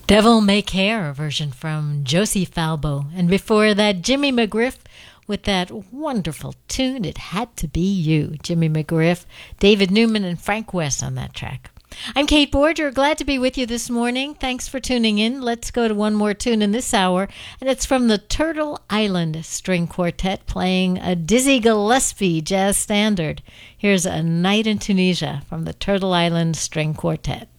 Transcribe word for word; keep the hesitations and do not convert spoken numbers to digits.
Devil May Care, a version from Josie Falbo. And before that, Jimmy McGriff with that wonderful tune, It Had to Be You. Jimmy McGriff, David Newman, and Frank West on that track. I'm Kate Borger, glad to be with you this morning. Thanks for tuning in. Let's go to one more tune in this hour, and it's from the Turtle Island String Quartet playing a Dizzy Gillespie jazz standard. Here's A Night in Tunisia from the Turtle Island String Quartet.